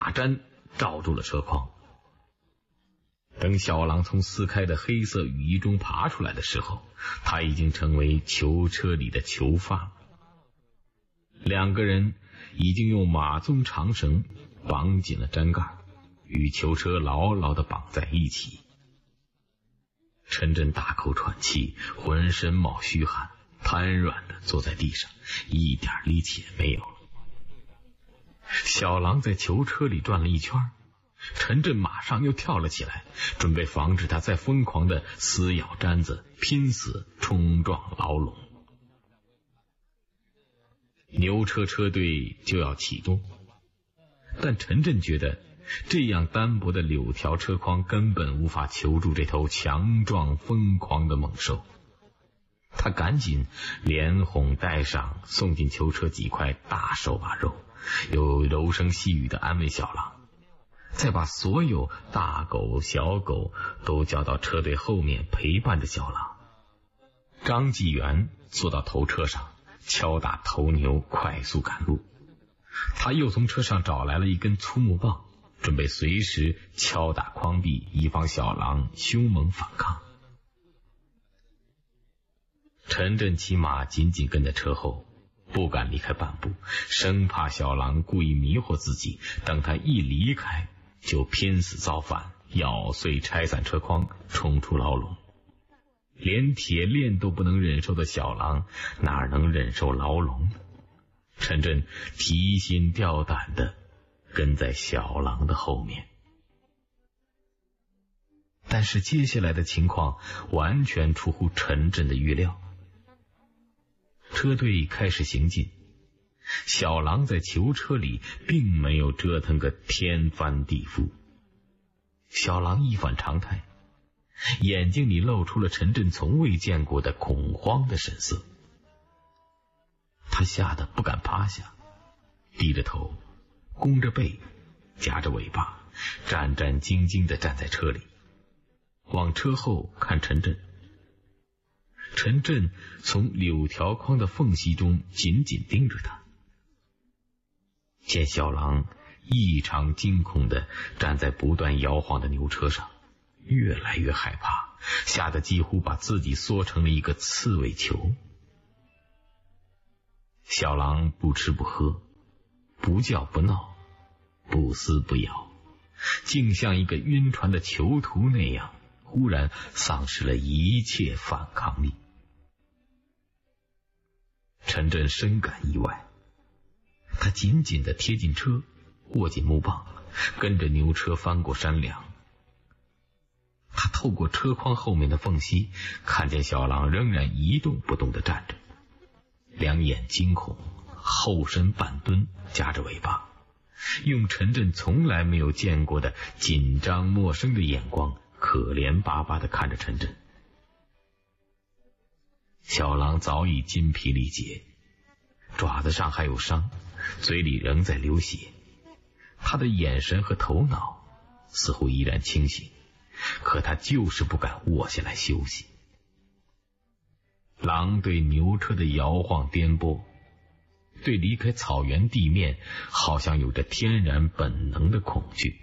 毡罩住了车筐。等小狼从撕开的黑色雨衣中爬出来的时候，他已经成为囚车里的囚犯。两个人已经用马鬃长绳绑紧了毡盖，与囚车牢牢地绑在一起。陈震大口喘气，浑身冒虚汗，瘫软地坐在地上，一点力气也没有了。小狼在囚车里转了一圈，陈震马上又跳了起来，准备防止他再疯狂地撕咬毡子，拼死冲撞牢笼。牛车车队就要启动，但陈震觉得这样单薄的柳条车筐根本无法求助这头强壮疯狂的猛兽。他赶紧连哄带上送进囚车几块大手把肉，又柔声细语地安慰小狼，再把所有大狗小狗都叫到车队后面陪伴着小狼。张继元坐到头车上，敲打头牛，快速赶路。他又从车上找来了一根粗木棒，准备随时敲打筐壁，以防小狼凶猛反抗。陈震骑马紧紧跟在车后，不敢离开半步，生怕小狼故意迷惑自己，等他一离开就拼死造反，咬碎拆散车筐，冲出牢笼。连铁链都不能忍受的小狼哪能忍受牢笼？陈震提心吊胆地跟在小狼的后面。但是接下来的情况完全出乎陈震的预料。车队开始行进，小狼在囚车里并没有折腾个天翻地覆。小狼一反常态，眼睛里露出了陈震从未见过的恐慌的神色。他吓得不敢趴下，低着头，弓着背，夹着尾巴，战战兢兢地站在车里，往车后看陈震。陈震从柳条筐的缝隙中紧紧盯着他，见小狼异常惊恐地站在不断摇晃的牛车上，越来越害怕，吓得几乎把自己缩成了一个刺猬球。小狼不吃不喝，不叫不闹，不撕不咬，竟像一个晕船的囚徒那样，忽然丧失了一切反抗力。陈震深感意外，他紧紧地贴近车，握紧木棒，跟着牛车翻过山梁。他透过车筐后面的缝隙，看见小狼仍然一动不动地站着，两眼惊恐，后身半蹲，夹着尾巴，用陈震从来没有见过的紧张陌生的眼光可怜巴巴地看着陈震。小狼早已筋疲力竭，爪子上还有伤，嘴里仍在流血，他的眼神和头脑似乎依然清醒，可他就是不敢卧下来休息。狼对牛车的摇晃颠簸，对离开草原地面好像有着天然本能的恐惧。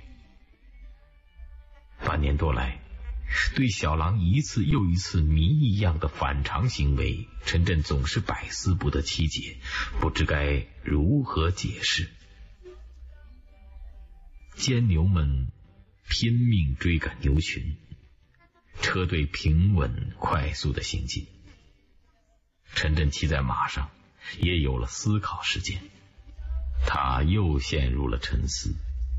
半年多来，对小狼一次又一次谜一样的反常行为，陈震总是百思不得其解，不知该如何解释。奸牛们拼命追赶牛群，车队平稳快速的行进。陈震骑在马上也有了思考时间，他又陷入了沉思。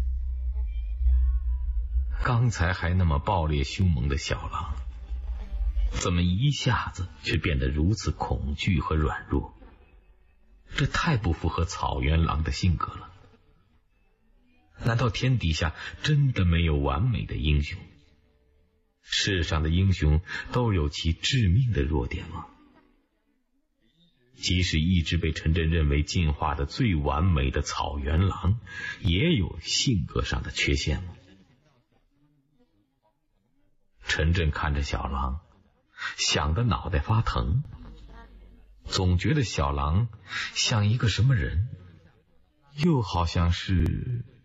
刚才还那么暴烈凶猛的小狼，怎么一下子却变得如此恐惧和软弱？这太不符合草原狼的性格了。难道天底下真的没有完美的英雄？世上的英雄都有其致命的弱点吗？即使一直被陈震认为进化的最完美的草原狼，也有性格上的缺陷吗？陈震看着小狼，想得脑袋发疼，总觉得小狼像一个什么人，又好像是